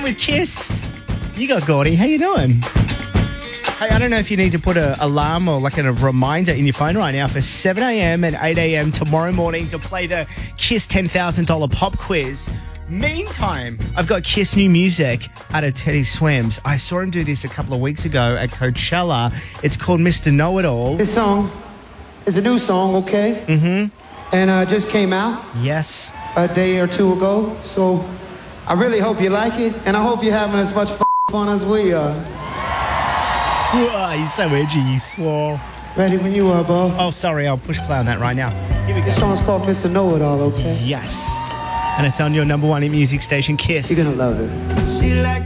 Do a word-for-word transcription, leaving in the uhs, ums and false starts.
on with Kiss. You got Gordy. How you doing? Hey, I don't know if you need to put an alarm or like a reminder in your phone right now for seven a.m. and eight a.m. tomorrow morning to play the Kiss ten thousand dollars pop quiz. Meantime, I've got Kiss new music out of Teddy Swims. I saw him do this a couple of weeks ago at Coachella. It's called Mister Know-It-All. This song is a new song, okay? Mm-hmm. And uh, just came out Yes. a day or two ago. So I really hope you like it. And I hope you're having as much f- fun as we are. Whoa, you're so edgy, you swore. Ready when you are, boss. Oh, sorry, I'll push play on that right now. Here we go. This song's called Mister Know-It-All, okay? Yes. And it's on your number one hit music station, Kiss. You're gonna love it. She like